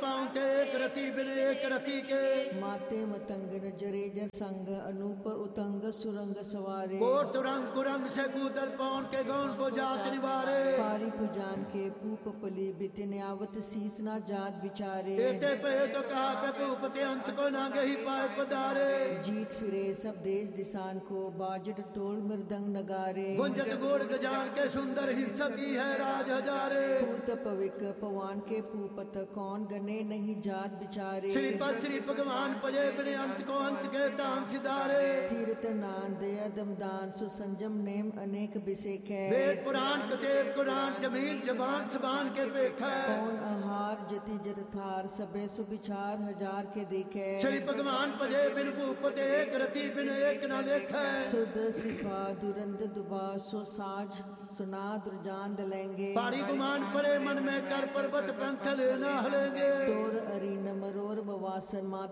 पाऊं के एक रति बिन एक रति के। माते मतंग नजरे जर संग अनूप उतंग सुरंग सवारे। कोट रंग कुरंग से कूदल पवन के गौन को जात निवारे। पारी पुजान के पूप पली बितिन आवत शीस ना जात विचारे। एते पे तो कहा पे भूपते अंत को नागे ही पाए पधारे। जीत फिरे सब देश दिसान को बाजट टोल मृदंग नगारे। गुंजत गोड़ गजान के सुंदर हिंसती है राज हजारे। पूत पविक पवान के पूपत कौन गने नहीं जात बिचारे। श्रीपद श्री भगवान पजे बिन अंत को अंत के ताम सिधारे। तीर्थ नान दया दमदान सुसंजम नेम अनेक बिसेक है। वेद पुराण कतेब कुरान जमीन जबान सबान के पेख है। कौन आहार जति जरथार सबे सुविचार हजार के देखे। श्री भगवान पजे बिन भूपत एक रति बिन एक न लेख है। सुद सिपा दुरंद दुबा सो साज सुना दुर्जान दलेंगे। पारी गुमान परे मन में कर पर्वत पंख लेना हलेंगे। तोर अरी नमरोर बवासर मात